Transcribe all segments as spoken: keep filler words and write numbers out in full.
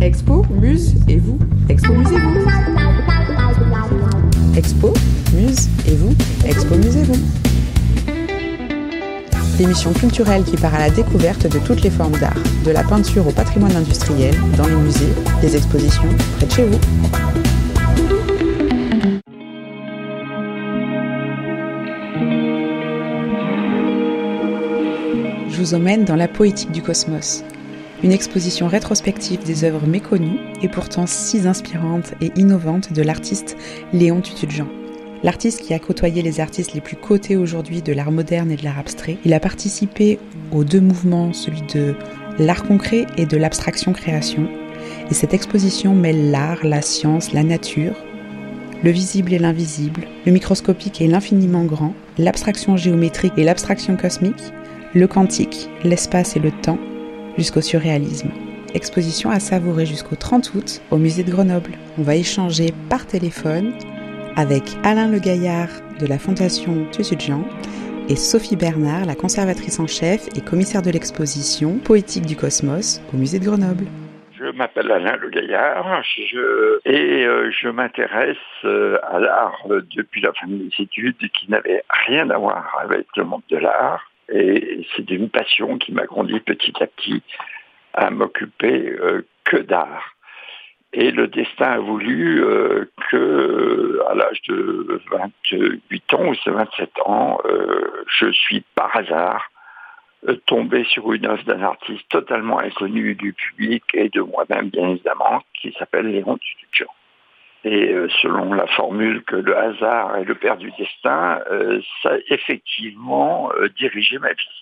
Expo, Muse et vous. Expo, Muse et vous. Expo, Muse et vous. Expo, Muse et vous. L'émission culturelle qui part à la découverte de toutes les formes d'art, de la peinture au patrimoine industriel, dans les musées, les expositions, près de chez vous. Je vous emmène dans la poétique du cosmos, une exposition rétrospective des œuvres méconnues et pourtant si inspirantes et innovantes de l'artiste Léon Tututjean. L'artiste qui a côtoyé les artistes les plus cotés aujourd'hui de l'art moderne et de l'art abstrait. Il a participé aux deux mouvements, celui de l'art concret et de l'abstraction-création. Et cette exposition mêle l'art, la science, la nature, le visible et l'invisible, le microscopique et l'infiniment grand, l'abstraction géométrique et l'abstraction cosmique, le quantique, l'espace et le temps, jusqu'au surréalisme. Exposition à savourer jusqu'au trente août au musée de Grenoble. On va échanger par téléphone avec Alain Le Gaillard de la Fondation Tututjean et Sophie Bernard, la conservatrice en chef et commissaire de l'exposition Poétique du Cosmos au musée de Grenoble. Je m'appelle Alain Le Gaillard je, et euh, je m'intéresse euh, à l'art euh, depuis la fin de mes études qui n'avait rien à voir avec le monde de l'art. Et c'est une passion qui m'a conduit petit à petit à m'occuper euh, que d'art. Et le destin a voulu euh, que, à l'âge de vingt-huit ans ou vingt-sept ans, euh, je suis par hasard euh, tombé sur une œuvre d'un artiste totalement inconnu du public et de moi-même, bien évidemment, qui s'appelle Léon Tututjean. Et euh, selon la formule que le hasard est le père du destin, euh, ça a effectivement euh, dirigé ma vie.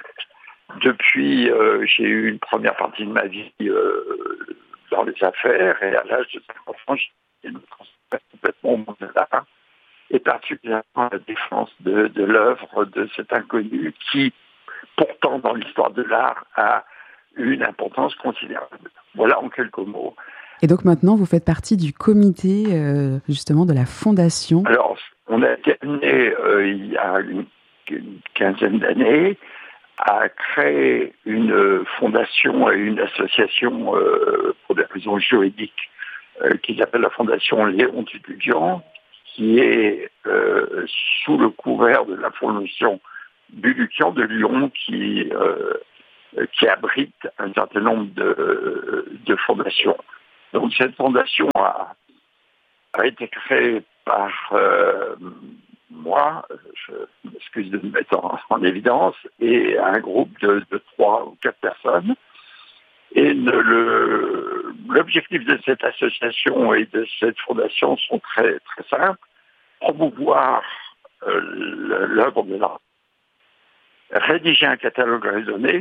Depuis, euh, j'ai eu une première partie de ma vie euh, dans les affaires, et à l'âge de cinquante ans, j'ai me transféré complètement au monde de l'art, et particulièrement à la défense de, de l'œuvre de cet inconnu qui, pourtant, dans l'histoire de l'art, a une importance considérable. Voilà en quelques mots. Et donc maintenant, vous faites partie du comité, euh, justement, de la Fondation. Alors, on a été amené, euh, il y a une, une quinzaine d'années, à créer une fondation et une association euh, pour des raisons juridiques euh, qui s'appelle la Fondation Léon Tututjean, qui est euh, sous le couvert de la Fondation Bulukian de Lyon, qui, euh, qui abrite un certain nombre de, de fondations. Donc cette fondation a, a été créée par euh, moi, je m'excuse de me mettre en, en évidence, et un groupe de, de trois ou quatre personnes. Et le, le, l'objectif de cette association et de cette fondation sont très, très simples. Promouvoir euh, l'œuvre de l'art, rédiger un catalogue raisonné,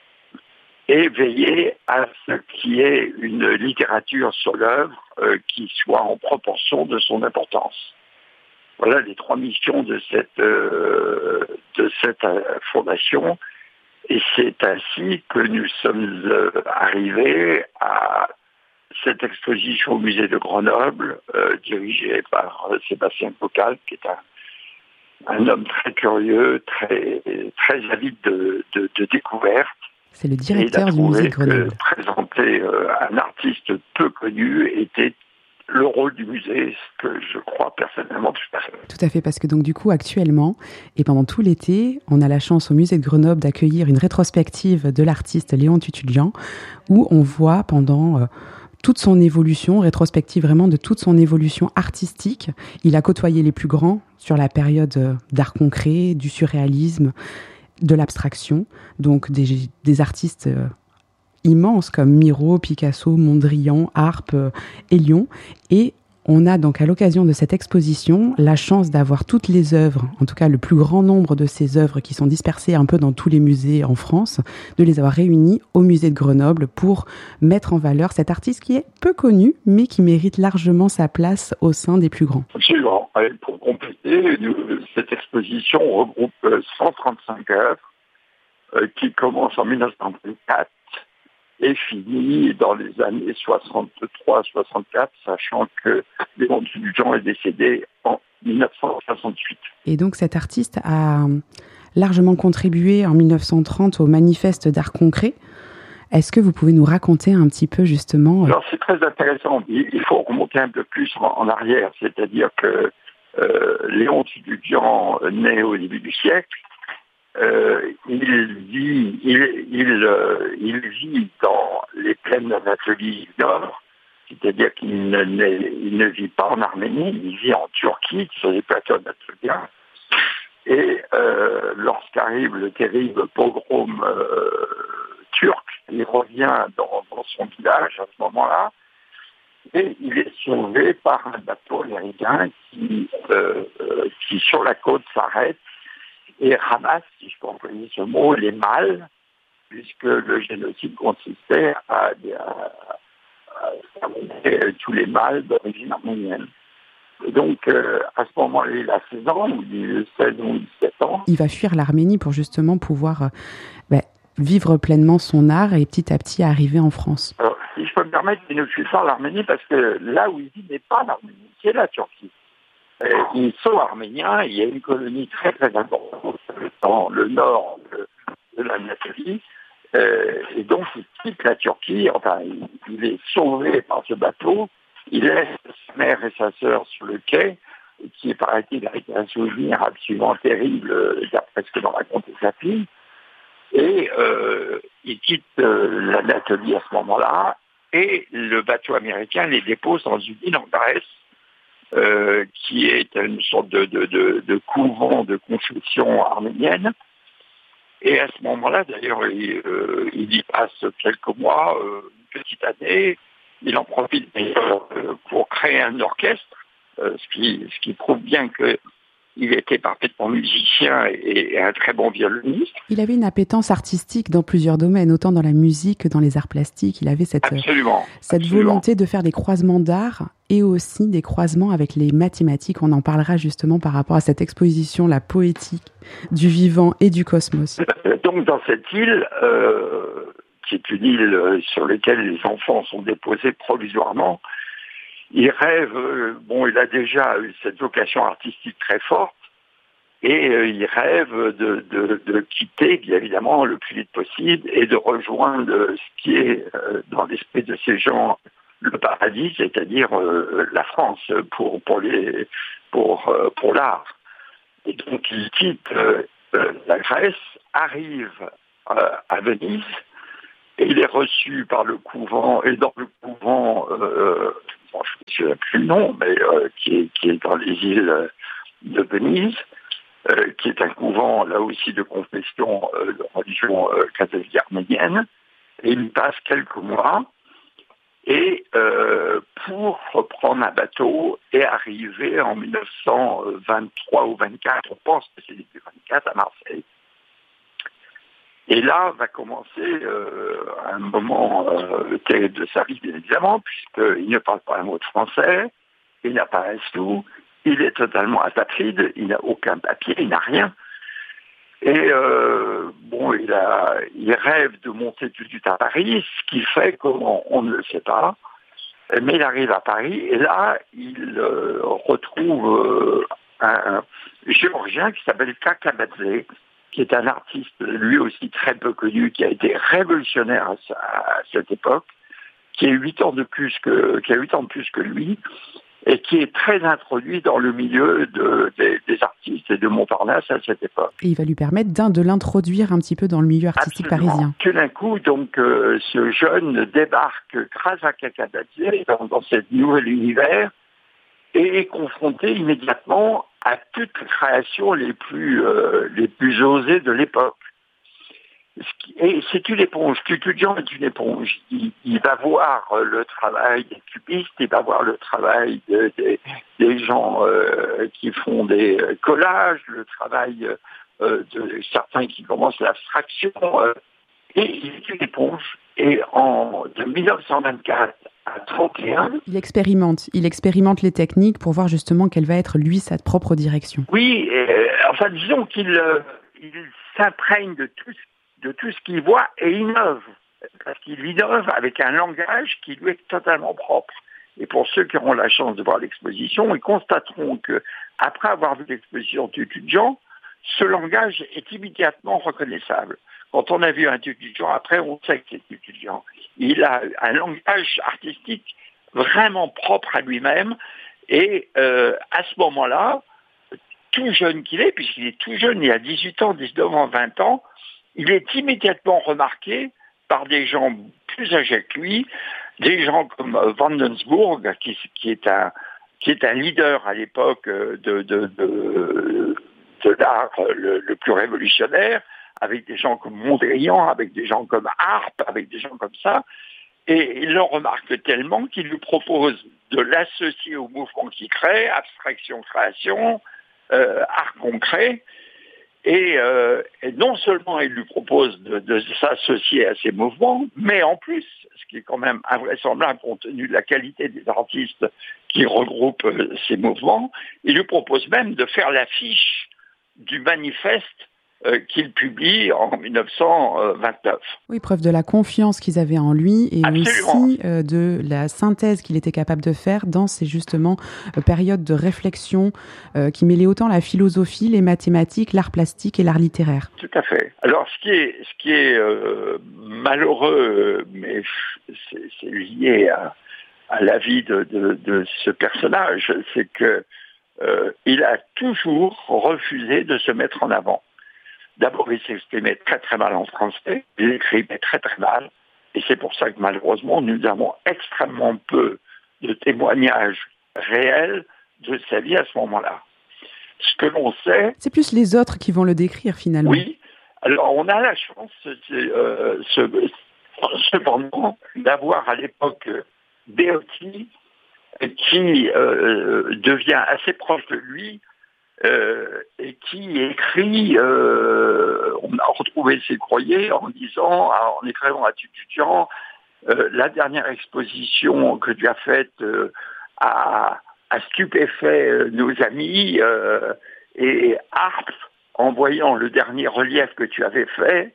et veiller à ce qu'il y ait une littérature sur l'œuvre euh, qui soit en proportion de son importance. Voilà les trois missions de cette, euh, de cette euh, fondation. Et c'est ainsi que nous sommes euh, arrivés à cette exposition au musée de Grenoble, euh, dirigée par euh, Sébastien Cocal, qui est un, un homme très curieux, très, très avide de, de, de découvertes. C'est le directeur du musée de Grenoble. Présenter euh, un artiste peu connu était le rôle du musée, ce que je crois personnellement tout à fait. Tout à fait, parce que donc du coup actuellement, et pendant tout l'été, on a la chance au musée de Grenoble d'accueillir une rétrospective de l'artiste Léon Tututjean, où on voit pendant euh, toute son évolution, rétrospective vraiment de toute son évolution artistique. Il a côtoyé les plus grands sur la période euh, d'art concret, du surréalisme, de l'abstraction, donc des, des artistes euh, immenses comme Miro, Picasso, Mondrian, Arp, euh, Hélion. Et on a donc à l'occasion de cette exposition la chance d'avoir toutes les œuvres, en tout cas le plus grand nombre de ces œuvres qui sont dispersées un peu dans tous les musées en France, de les avoir réunies au musée de Grenoble pour mettre en valeur cet artiste qui est peu connu, mais qui mérite largement sa place au sein des plus grands. Absolument. Et pour compléter, nous, cette exposition regroupe cent trente-cinq œuvres euh, qui commencent en dix-neuf cent vingt-quatre et finit dans les années soixante-trois soixante-quatre, sachant que Léon Tututjean est décédé en dix-neuf cent soixante-huit. Et donc cet artiste a largement contribué en dix-neuf cent trente au manifeste d'art concret, Est-ce que vous pouvez nous raconter un petit peu justement... Alors c'est très intéressant, il faut remonter un peu plus en arrière, c'est-à-dire que euh, Léon Tutu-Djan, né au début du siècle, euh, il vit, il, il, euh, il vit dans les plaines d'Anatolie du Nord, c'est-à-dire qu'il ne, il ne vit pas en Arménie, il vit en Turquie, sur les plateaux anatoliens. Et euh, lorsqu'arrive le terrible pogrom euh, turc, il revient dans, dans son village à ce moment-là, et il est sauvé par un bateau américain qui, euh, qui sur la côte s'arrête et ramasse, si je peux employer ce mot, les mâles, puisque le génocide consistait à, à, à terminer tous les mâles d'origine arménienne. Et donc, euh, à ce moment-là, il a seize ans, ou seize ou dix-sept ans. Il va fuir l'Arménie pour justement pouvoir euh, bah, vivre pleinement son art et petit à petit arriver en France. Alors, si je peux me permettre, il ne fuit pas l'Arménie parce que là où il vit n'est pas l'Arménie, c'est la Turquie. Euh, ils sont arméniens, il y a une colonie très très importante dans le nord de, de l'Anatolie. Euh, et donc, il quitte la Turquie, enfin, il, il est sauvé par ce bateau. Il laisse sa mère et sa sœur sur le quai, qui, paraît-il, a été un souvenir absolument terrible, d'après ce que l'on racontait sa fille. Et euh, il quitte euh, l'Anatolie à ce moment-là, et le bateau américain les dépose dans une île en Grèce, euh, qui est une sorte de, de, de, de couvent de confession arménienne. Et à ce moment-là, d'ailleurs, il, euh, il y passe quelques mois, euh, une petite année. Il en profite d'ailleurs pour créer un orchestre, euh, ce, qui, ce qui prouve bien qu'il était parfaitement musicien et, et un très bon violoniste. Il avait une appétence artistique dans plusieurs domaines, autant dans la musique que dans les arts plastiques. Il avait cette, absolument, cette absolument. volonté de faire des croisements d'art et aussi des croisements avec les mathématiques. On en parlera justement par rapport à cette exposition, la poétique du vivant et du cosmos. Donc dans cette île... Euh... qui est une île sur laquelle les enfants sont déposés provisoirement, il rêve, bon, il a déjà eu cette vocation artistique très forte, et il rêve de, de, de quitter, bien évidemment, le plus vite possible, et de rejoindre ce qui est, dans l'esprit de ces gens, le paradis, c'est-à-dire la France, pour, pour, les, pour, pour l'art. Et donc il quitte la Grèce, arrive à Venise, et il est reçu par le couvent, et dans le couvent, euh, bon, je ne sais plus le nom, mais euh, qui, est, qui est dans les îles de Venise, euh, qui est un couvent, là aussi, de confession euh, de religion euh, catholique arménienne. Et il passe quelques mois, et euh, pour reprendre un bateau et arriver en mille neuf cent vingt-trois ou vingt-quatre, on pense que c'est début vingt-quatre, à Marseille. Et là va commencer euh, un moment euh, terrible de sa vie, bien évidemment, puisqu'il ne parle pas un mot de français, il n'a pas un sou, il est totalement apatride, il n'a aucun papier, il n'a rien. Et euh, bon, il, a, il rêve de monter tout de suite à Paris, ce qui fait comment, on ne le sait pas. Mais il arrive à Paris, et là, il euh, retrouve euh, un Géorgien qui s'appelle Kakabadze, qui est un artiste lui aussi très peu connu, qui a été révolutionnaire à, à cette époque, qui a huit ans de plus que, qui a huit ans de plus que lui, et qui est très introduit dans le milieu de, des, des artistes et de Montparnasse à cette époque. Et il va lui permettre d'un, de l'introduire un petit peu dans le milieu artistique Absolument. parisien. Tout d'un coup, donc, euh, ce jeune débarque grâce à Kakabadze dans, dans ce nouvel univers, et est confronté immédiatement à toutes les créations les plus, euh, les plus osées de l'époque. Et c'est une éponge. Tutu-Djan est une éponge. Il, il va voir le travail des cubistes, il va voir le travail de, de, des gens euh, qui font des collages, le travail euh, de certains qui commencent l'abstraction. Euh, et il est une éponge. Et en, de mille neuf cent vingt-quatre à trente et un... Il expérimente. Il expérimente les techniques pour voir justement quelle va être, lui, sa propre direction. Oui, euh, enfin, disons qu'il euh, il s'imprègne de tout, de tout ce qu'il voit et innove. Parce qu'il innove avec un langage qui lui est totalement propre. Et pour ceux qui auront la chance de voir l'exposition, ils constateront que après avoir vu l'exposition de Tutu-Djan, ce langage est immédiatement reconnaissable. quand on a vu un Tutu Jean, après on sait que c'est Tutu Jean. Il a un langage artistique vraiment propre à lui-même, et euh, à ce moment-là, tout jeune qu'il est, puisqu'il est tout jeune, il a dix-huit ans, dix-neuf ans, vingt ans, il est immédiatement remarqué par des gens plus âgés que lui, des gens comme Wandensburg, qui, qui, est, un, qui est un leader à l'époque de, de, de, de l'art le, le plus révolutionnaire, avec des gens comme Mondrian, avec des gens comme Harpe, avec des gens comme ça. Et il le remarque tellement qu'il lui propose de l'associer au mouvement qu'il crée, abstraction-création, euh, art concret. Et, euh, et non seulement il lui propose de, de s'associer à ces mouvements, mais en plus, ce qui est quand même invraisemblable compte tenu de la qualité des artistes qui regroupent euh, ces mouvements, il lui propose même de faire l'affiche du manifeste euh, qu'il publie en dix-neuf cent vingt-neuf. Oui, preuve de la confiance qu'ils avaient en lui et Absolument. aussi euh, de la synthèse qu'il était capable de faire dans ces justement euh, périodes de réflexion euh, qui mêlaient autant la philosophie, les mathématiques, l'art plastique et l'art littéraire. Tout à fait. Alors ce qui est, ce qui est euh, malheureux, mais c'est, c'est lié à, à la vie de, de, de ce personnage, c'est que euh, il a toujours refusé de se mettre en avant. D'abord, il s'exprimait très très mal en français, il écrivait très très mal, et c'est pour ça que malheureusement, nous avons extrêmement peu de témoignages réels de sa vie à ce moment-là. Ce que l'on sait... C'est plus les autres qui vont le décrire finalement. Oui, alors on a la chance, euh, ce, cependant, d'avoir à l'époque Beotti, qui euh, devient assez proche de lui, Euh, et qui écrit, euh, on a retrouvé ses courriers en disant, en écrivant à Tutu Jean, euh, la dernière exposition que tu as faite euh, a, a stupéfait euh, nos amis, euh, et Harpe, en voyant le dernier relief que tu avais fait,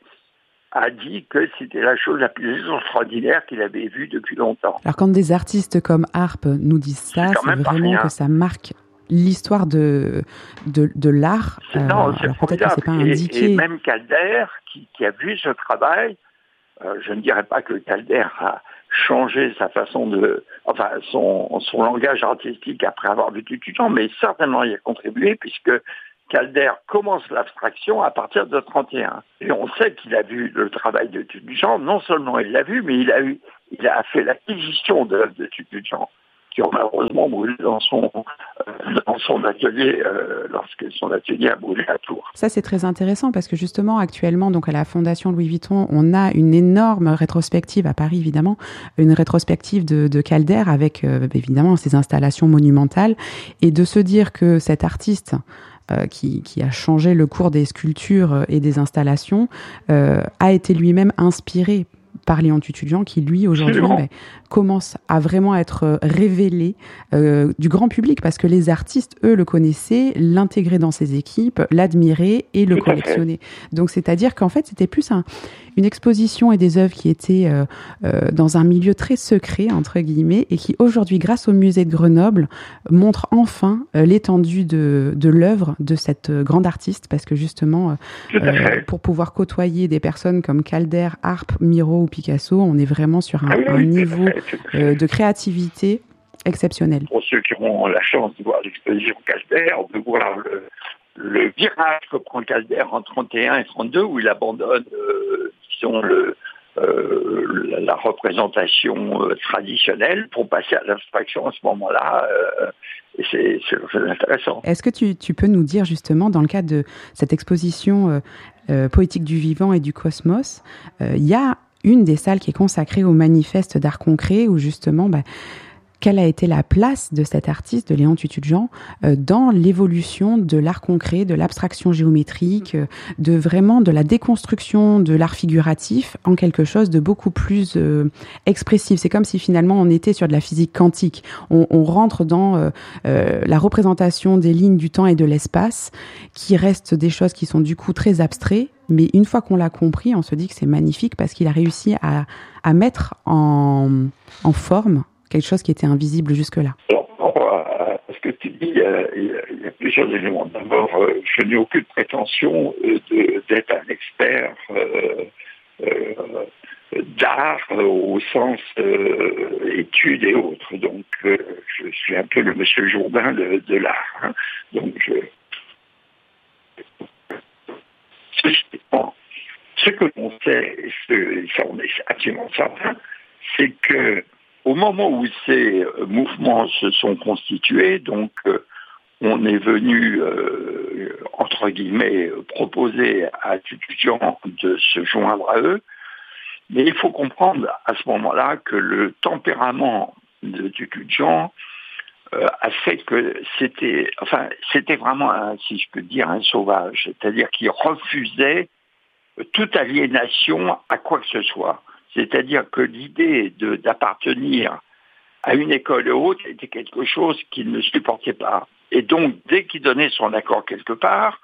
a dit que c'était la chose la plus extraordinaire qu'il avait vue depuis longtemps. Alors quand des artistes comme Harpe nous disent ça, c'est, c'est vraiment que ça marque l'histoire de, de, de l'art. C'est, non, euh, c'est alors peut-être que c'est pas indiqué. Et, et même Calder, qui, qui a vu ce travail, euh, je ne dirais pas que Calder a changé sa façon de, enfin son, son langage artistique après avoir vu Tutu Jean, mais certainement il a contribué puisque Calder commence l'abstraction à partir de trente et un. Et on sait qu'il a vu le travail de Tutu Jean. Non seulement il l'a vu, mais il a eu, il a fait l'acquisition de l'œuvre de Tutu Jean, qui ont malheureusement brûlé dans son, euh, dans son atelier, euh, lorsque son atelier a brûlé à Tours. Ça, c'est très intéressant parce que justement, actuellement, donc à la Fondation Louis Vuitton, on a une énorme rétrospective, à Paris évidemment, une rétrospective de, de Calder avec euh, évidemment ses installations monumentales. Et de se dire que cet artiste euh, qui, qui a changé le cours des sculptures et des installations euh, a été lui-même inspiré par Léon Tutu Jean, qui lui aujourd'hui bah, commence à vraiment être révélé euh, du grand public, parce que les artistes, eux, le connaissaient, l'intégraient dans ses équipes, l'admiraient et le collectionnaient. Donc c'est-à-dire qu'en fait c'était plus un, une exposition et des œuvres qui étaient euh, euh, dans un milieu très secret, entre guillemets, et qui aujourd'hui, grâce au musée de Grenoble, montrent enfin euh, l'étendue de, de l'œuvre de cette euh, grande artiste, parce que justement, euh, pour pouvoir côtoyer des personnes comme Calder, Harpe, Miro ou Picasso, on est vraiment sur un, ah oui, un oui, niveau fait, euh, de créativité exceptionnel. Pour ceux qui auront la chance de voir l'exposition Calder, on peut voir le, le virage que prend Calder en trente et un et trente-deux, où il abandonne euh, disons, le, euh, la, la représentation euh, traditionnelle pour passer à l'abstraction à ce moment-là. Euh, et c'est, c'est très intéressant. Est-ce que tu, tu peux nous dire justement, dans le cadre de cette exposition euh, euh, poétique du vivant et du cosmos, il euh, y a une des salles qui est consacrée au manifeste d'art concret, où justement, bah, quelle a été la place de cet artiste, de Léon Tutu Jean, euh, dans l'évolution de l'art concret, de l'abstraction géométrique, euh, de vraiment de la déconstruction de l'art figuratif en quelque chose de beaucoup plus euh, expressif. C'est comme si finalement on était sur de la physique quantique. On, on rentre dans euh, euh, la représentation des lignes du temps et de l'espace, qui restent des choses qui sont du coup très abstraites. Mais une fois qu'on l'a compris, on se dit que c'est magnifique parce qu'il a réussi à, à mettre en, en forme quelque chose qui était invisible jusque-là. Alors, ce que tu dis, il y a, il y a plusieurs éléments. D'abord, euh, je n'ai aucune prétention euh, de, d'être un expert euh, euh, d'art euh, au sens euh, études et autres. Donc, euh, je suis un peu le monsieur Jourdain de, de l'art. Hein. Donc, je... ce que l'on sait, ce, ça on est absolument certain, c'est que au moment où ces mouvements se sont constitués, donc euh, on est venu, euh, entre guillemets, proposer à l'étudiant de se joindre à eux. Mais il faut comprendre à ce moment-là que le tempérament de l'étudiant euh, a fait que c'était, enfin, c'était vraiment, un, si je peux dire, un sauvage. C'est-à-dire qu'il refusait toute aliénation à quoi que ce soit. C'est-à-dire que l'idée de, d'appartenir à une école haute était quelque chose qu'il ne supportait pas. Et donc, dès qu'il donnait son accord quelque part,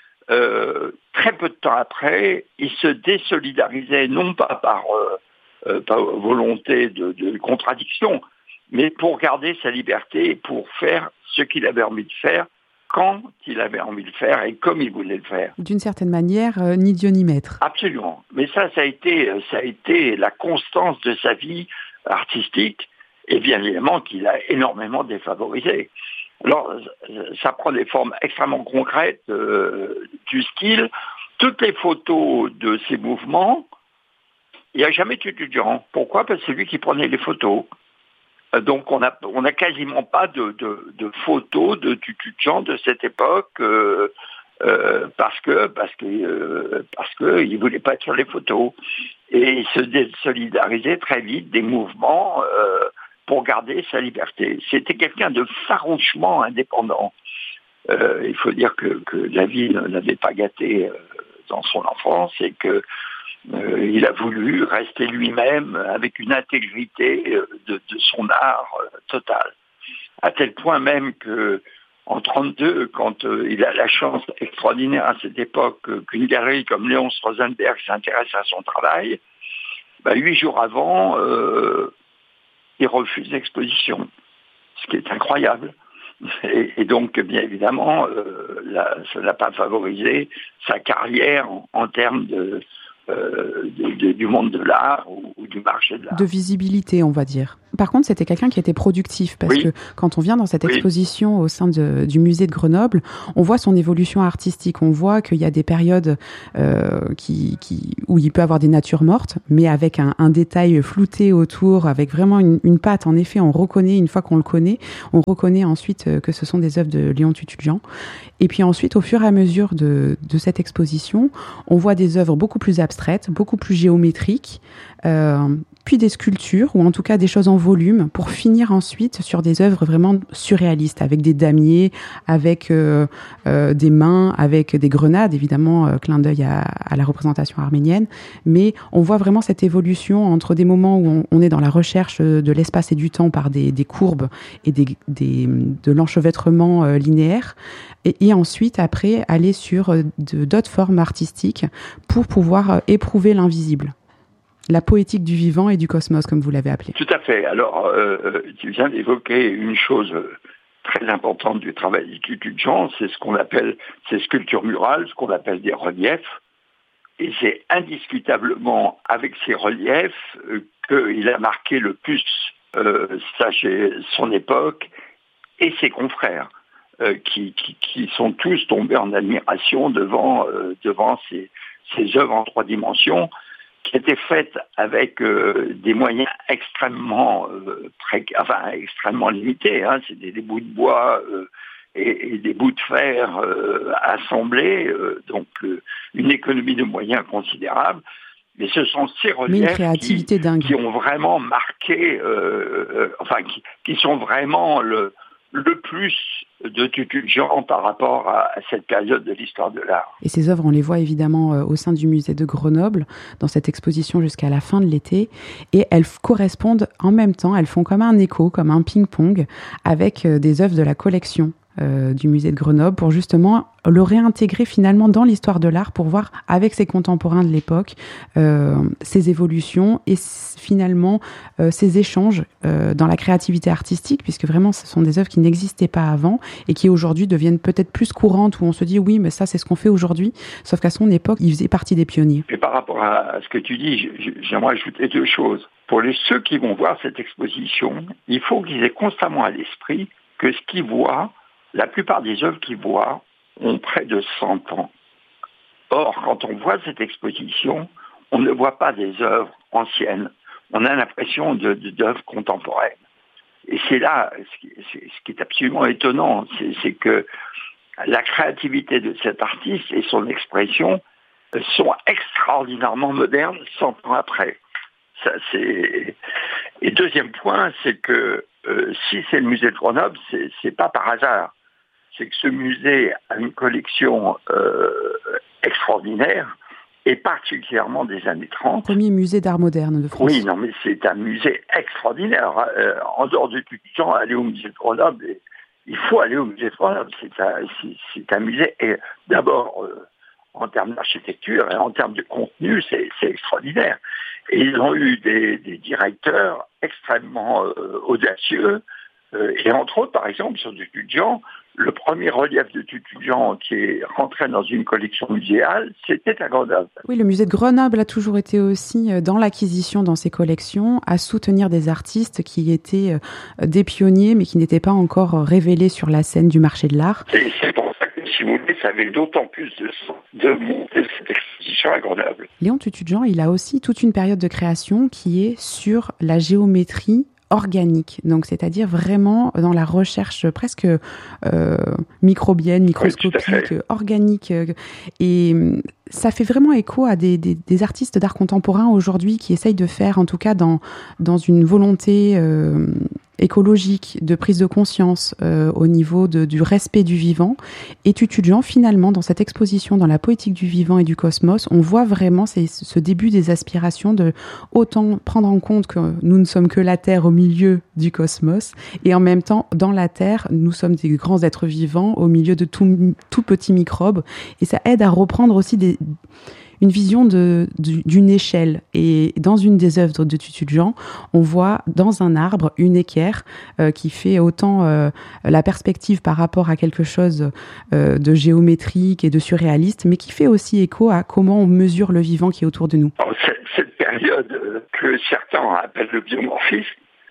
euh, très peu de temps après, il se désolidarisait, non pas par, euh, euh, par volonté de, de contradiction, mais pour garder sa liberté et pour faire ce qu'il avait envie de faire, quand il avait envie de le faire et comme il voulait le faire. D'une certaine manière, euh, ni Dieu ni maître. Absolument. Mais ça, ça a été, ça a été la constance de sa vie artistique et bien évidemment qu'il a énormément défavorisé. Alors, ça prend des formes extrêmement concrètes euh, du style. Toutes les photos de ces mouvements, il n'y a jamais d'étudiant. Pourquoi ? Parce que c'est lui qui prenait les photos. Donc on n'a on a quasiment pas de, de, de photos de d'étudiants de cette époque euh, euh, parce que parce que euh, parce que il voulait pas être sur les photos et il se désolidarisait très vite des mouvements euh, pour garder sa liberté. C'était quelqu'un de farouchement indépendant. Euh, il faut dire que, que la vie ne l'avait pas gâté euh, dans son enfance et que Euh, il a voulu rester lui-même avec une intégrité euh, de, de son art euh, total. À tel point même que en trente-deux, quand euh, il a la chance extraordinaire à cette époque euh, qu'une galerie comme Léon Strozenberg s'intéresse à son travail, bah, huit jours avant, euh, il refuse l'exposition, ce qui est incroyable. Et, et donc, bien évidemment, euh, là, ça n'a pas favorisé sa carrière en, en termes de Euh, de, de, du monde de l'art ou, ou du marché de l'art. De visibilité, on va dire. Par contre, c'était quelqu'un qui était productif, parce oui. que quand on vient dans cette exposition oui. au sein de, du musée de Grenoble, on voit son évolution artistique. On voit qu'il y a des périodes euh, qui, qui, où il peut avoir des natures mortes, mais avec un, un détail flouté autour, avec vraiment une, une patte. En effet, on reconnaît, une fois qu'on le connaît, on reconnaît ensuite que ce sont des œuvres de Léon Tututjan. Et puis ensuite, au fur et à mesure de, de cette exposition, on voit des œuvres beaucoup plus abstraites, beaucoup plus géométriques, euh, puis des sculptures, ou en tout cas des choses en volume, pour finir ensuite sur des œuvres vraiment surréalistes, avec des damiers, avec euh, euh, des mains, avec des grenades, évidemment, euh, clin d'œil à, à la représentation arménienne, mais on voit vraiment cette évolution entre des moments où on, on est dans la recherche de l'espace et du temps par des, des courbes et des, des, de l'enchevêtrement euh, linéaire, et, et ensuite, après, aller sur de, d'autres formes artistiques pour pouvoir euh, éprouver l'invisible. La poétique du vivant et du cosmos, comme vous l'avez appelé. Tout à fait. Alors, euh, tu viens d'évoquer une chose très importante du travail du Tututjan, c'est ce qu'on appelle ces sculptures murales, ce qu'on appelle des reliefs. Et c'est indiscutablement avec ces reliefs euh, qu'il a marqué le plus euh, ça, chez son époque et ses confrères, euh, qui, qui, qui sont tous tombés en admiration devant, euh, devant ces, ces œuvres en trois dimensions, qui étaient faites avec euh, des moyens extrêmement, euh, pré- enfin, extrêmement limités. Hein. C'est des, des bouts de bois euh, et, et des bouts de fer euh, assemblés, euh, donc euh, une économie de moyens considérable. Mais ce sont ces reliefs qui, qui ont vraiment marqué, euh, euh, enfin, qui, qui sont vraiment le, le plus de Tututjan par rapport à, à cette période de l'histoire de l'art. Et ces œuvres, on les voit évidemment euh, au sein du musée de Grenoble, dans cette exposition jusqu'à la fin de l'été, et elles f- correspondent en même temps, elles font comme un écho, comme un ping-pong, avec euh, des œuvres de la collection euh, du musée de Grenoble pour justement le réintégrer finalement dans l'histoire de l'art pour voir avec ses contemporains de l'époque euh, ses évolutions et s- finalement euh, ses échanges euh, dans la créativité artistique, puisque vraiment ce sont des œuvres qui n'existaient pas avant et qui aujourd'hui deviennent peut-être plus courantes, où on se dit oui mais ça c'est ce qu'on fait aujourd'hui, sauf qu'à son époque il faisait partie des pionniers. Et par rapport à ce que tu dis, j'aimerais ajouter deux choses. Pour les, ceux qui vont voir cette exposition, il faut qu'ils aient constamment à l'esprit que ce qu'ils voient, la plupart des œuvres qu'ils voient ont près de cent ans. Or, quand on voit cette exposition, on ne voit pas des œuvres anciennes. On a l'impression de, de, d'œuvres contemporaines. Et c'est là, ce qui, c'est, ce qui est absolument étonnant, c'est, c'est que la créativité de cet artiste et son expression sont extraordinairement modernes cent ans après. Ça, c'est... Et deuxième point, c'est que euh, si c'est le musée de Grenoble, c'est, c'est pas par hasard. C'est que ce musée a une collection euh, extraordinaire, et particulièrement des années trente. Premier musée d'art moderne de France. Oui, non, mais c'est un musée extraordinaire. Euh, en dehors de tout temps, aller au musée de Grenoble, et, il faut aller au musée de Grenoble. C'est un, c'est, c'est un musée, et d'abord, euh, en termes d'architecture et en termes de contenu, c'est, c'est extraordinaire. Et ils ont eu des, des directeurs extrêmement euh, audacieux, euh, et entre autres, par exemple, sur du Tutu-Jean, le premier relief de Tutu-Jean qui est rentré dans une collection muséale, c'était à Grenoble. Oui, le musée de Grenoble a toujours été aussi dans l'acquisition dans ses collections, à soutenir des artistes qui étaient des pionniers, mais qui n'étaient pas encore révélés sur la scène du marché de l'art. Et c'est pour ça que, si vous voulez, ça avait d'autant plus de sens de monter cette exposition à Grenoble. Léon Tutu-Jean, il a aussi toute une période de création qui est sur la géométrie organique, donc c'est-à-dire vraiment dans la recherche presque euh, microbienne, microscopique, oui, organique, et ça fait vraiment écho à des, des, des artistes d'art contemporain aujourd'hui qui essayent de faire, en tout cas dans, dans une volonté euh, écologique, de prise de conscience euh, au niveau de, du respect du vivant. Et Tutu-Jean, finalement, dans cette exposition, dans la poétique du vivant et du cosmos, on voit vraiment ces, ce début des aspirations de autant prendre en compte que nous ne sommes que la Terre au milieu du cosmos, et en même temps, dans la Terre, nous sommes des grands êtres vivants au milieu de tout, tout petits microbes, et ça aide à reprendre aussi des une vision de, d'une échelle. Et dans une des œuvres de Tutu-Jean, on voit dans un arbre une équerre euh, qui fait autant euh, la perspective par rapport à quelque chose euh, de géométrique et de surréaliste, mais qui fait aussi écho à comment on mesure le vivant qui est autour de nous. Alors, cette, cette période que certains appellent le biomorphisme,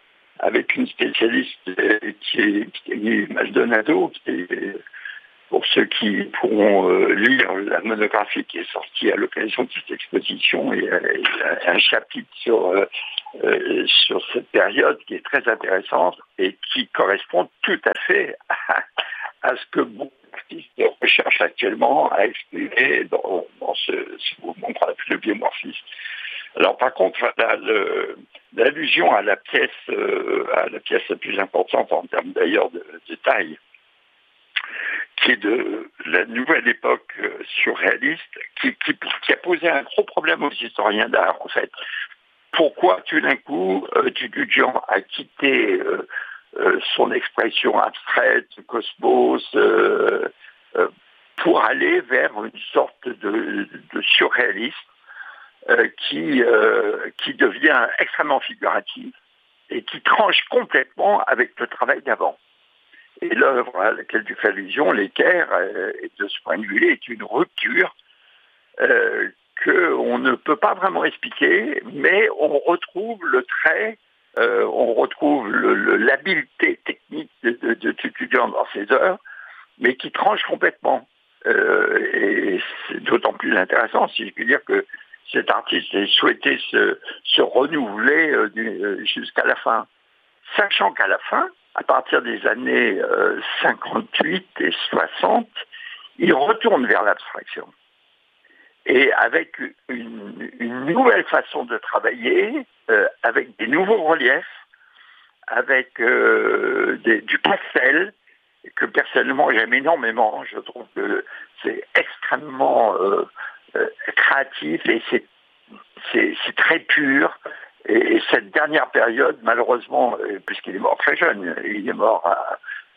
avec une spécialiste qui est, qui est Maldonado, qui est, pour ceux qui pourront euh, lire la monographie qui est sortie à l'occasion de cette exposition, et, et un chapitre sur, euh, euh, sur cette période qui est très intéressante et qui correspond tout à fait à, à ce que beaucoup d'artistes recherchent actuellement à exprimer dans, dans ce, ce mouvement qu'on appelle le biomorphisme. Alors par contre, la, le, l'allusion à la pièce, euh, à la pièce la plus importante en termes d'ailleurs de, de taille, qui est de la nouvelle époque euh, surréaliste, qui, qui, qui a posé un gros problème aux historiens d'art, en fait. Pourquoi, tout d'un coup, euh, Tutu-Jean a quitté euh, euh, son expression abstraite, cosmos, euh, euh, pour aller vers une sorte de, de surréalisme euh, qui, euh, qui devient extrêmement figuratif et qui tranche complètement avec le travail d'avant. Et l'œuvre à laquelle tu fais allusion, l'équerre, euh, de ce point de vue-là, est une rupture euh, qu'on ne peut pas vraiment expliquer, mais on retrouve le trait, euh, on retrouve le, le, l'habileté technique de, de, de Tutu-Jean dans ses œuvres, mais qui tranche complètement. Euh, et c'est d'autant plus intéressant, si je puis dire, que cet artiste a souhaité se, se renouveler euh, du, jusqu'à la fin. Sachant qu'à la fin, à partir des années euh, cinquante-huit et soixante, il retourne vers l'abstraction. Et avec une, une nouvelle façon de travailler, euh, avec des nouveaux reliefs, avec euh, des, du pastel, que personnellement j'aime énormément. Je trouve que c'est extrêmement euh, euh, créatif et c'est, c'est, c'est très pur. Et cette dernière période, malheureusement, puisqu'il est mort très jeune, il est mort à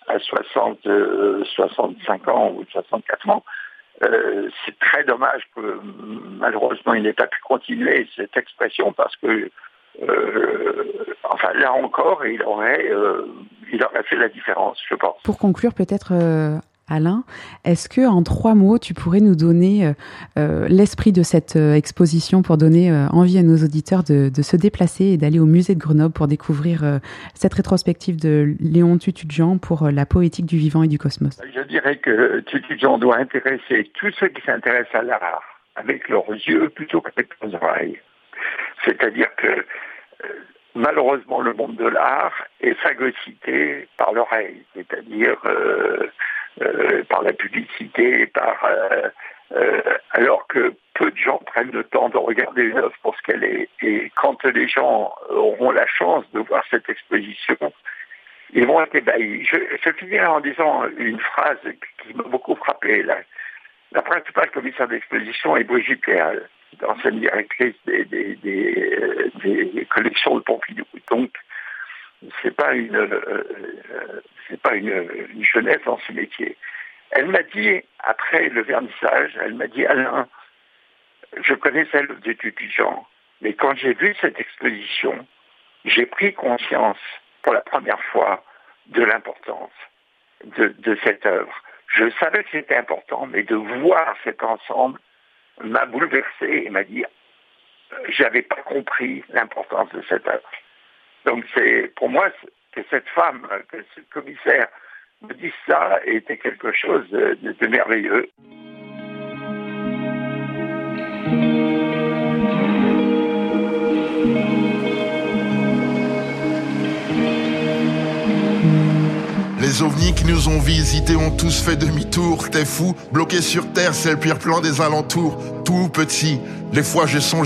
à soixante, euh, soixante-cinq ans ou soixante-quatre ans. Euh, c'est très dommage que malheureusement il n'ait pas pu continuer cette expression parce que euh, enfin là encore il aurait euh, il aurait fait la différence, je pense. Pour conclure peut-être euh, Alain, est-ce que en trois mots tu pourrais nous donner euh, euh, l'esprit de cette euh, exposition pour donner euh, envie à nos auditeurs de, de se déplacer et d'aller au musée de Grenoble pour découvrir euh, cette rétrospective de Léon Tutut-Jean pour euh, la poétique du vivant et du cosmos? Je dirais que Tutut-Jean doit intéresser tous ceux qui s'intéressent à l'art avec leurs yeux plutôt qu'avec leurs oreilles. C'est-à-dire que euh, malheureusement le monde de l'art est phagocyté par l'oreille, c'est-à-dire euh, euh, par la publicité, par euh, euh, alors que peu de gens prennent le temps de regarder une œuvre pour ce qu'elle est. Et quand les gens auront la chance de voir cette exposition, ils vont être ébahis. Je, je finirai en disant une phrase qui m'a beaucoup frappé. La, la principale commissaire d'exposition est Brigitte Léal, ancienne directrice des, des, des, des collections de Pompidou. Donc, c'est pas une, euh, c'est pas une, une jeunesse dans ce métier. Elle m'a dit, après le vernissage, elle m'a dit, Alain, je connaissais l'œuvre de Tutut-Jean, mais quand j'ai vu cette exposition, j'ai pris conscience pour la première fois de l'importance de, de cette œuvre. Je savais que c'était important, mais de voir cet ensemble m'a bouleversé et m'a dit j'avais pas compris l'importance de cette œuvre. Donc c'est pour moi que cette femme, que ce commissaire me dise ça était quelque chose de, de, de merveilleux. Les ovnis qui nous ont visités ont tous fait demi-tour. T'es fou, bloqué sur terre, c'est le pire plan des alentours. Tout petit, les fois j'ai songé